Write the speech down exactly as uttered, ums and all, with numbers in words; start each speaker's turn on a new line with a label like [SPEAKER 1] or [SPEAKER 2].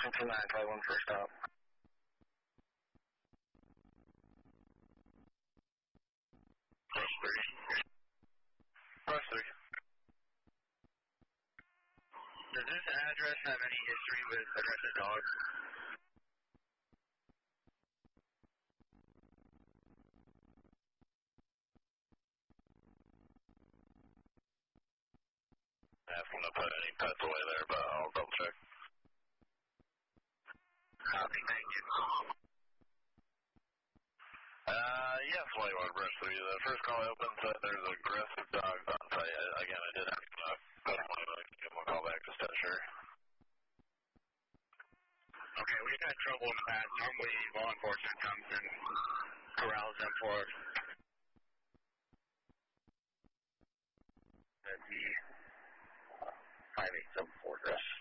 [SPEAKER 1] two nine five one for a stop.
[SPEAKER 2] Brush three.
[SPEAKER 1] Brush three.
[SPEAKER 2] Does this address have any history with aggressive dogs?
[SPEAKER 1] Ask him to put any pets away there, but I'll double check.
[SPEAKER 2] Copy, thank you.
[SPEAKER 1] Uh, yes, Whitewater Brush three. The first call I opened said there's aggressive dogs on site. Again, I did have to put them away, but I can give them a call back just to ensure.
[SPEAKER 2] Okay, we've had trouble in the past. Normally, law enforcement comes and corrals them for us. That's the five eight seven four address.